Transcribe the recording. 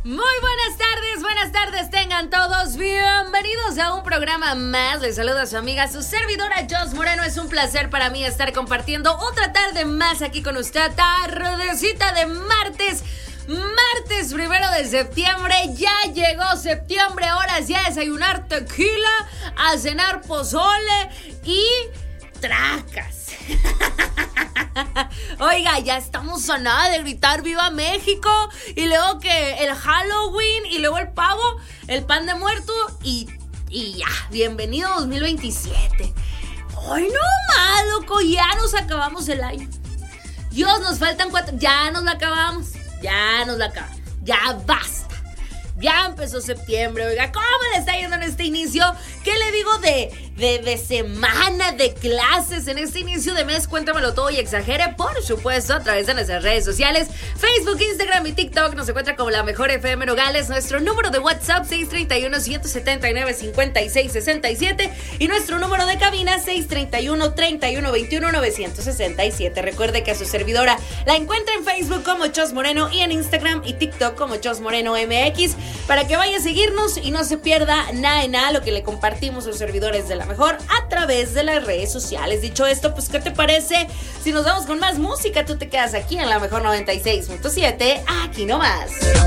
Muy buenas tardes tengan todos, bienvenidos a un programa más. Les saluda su amiga, su servidora Jos Moreno. Es un placer para mí estar compartiendo otra tarde más aquí con usted, tardecita de martes 1 de septiembre. Ya llegó septiembre, ahora sí a desayunar tequila, a cenar pozole y tracas. Oiga, ya estamos a nada de gritar ¡Viva México! Y luego que el Halloween, y luego el pavo, el pan de muerto, y ya, bienvenido 2027. ¡Ay, no más, loco! Ya nos acabamos el año. Dios, nos faltan 4, ya nos la acabamos, ya basta. Ya empezó septiembre, oiga, ¿cómo le está yendo en este inicio? ¿Qué le digo de semana, de clases, en este inicio de mes? Cuéntamelo todo y exagere, por supuesto, a través de nuestras redes sociales, Facebook, Instagram y TikTok. Nos encuentra como La Mejor FM Nogales. Nuestro número de WhatsApp, 631-179-5667. Y nuestro número de cabina, 631-3121-967. Recuerde que a su servidora la encuentra en Facebook como Jos Moreno y en Instagram y TikTok como Jos Moreno MX, para que vaya a seguirnos y no se pierda nada lo que le compartimos los servidores de La Mejor a través de las redes sociales. Dicho esto, pues ¿qué te parece si nos vamos con más música? Tú te quedas aquí en La Mejor 96.7, aquí nomás.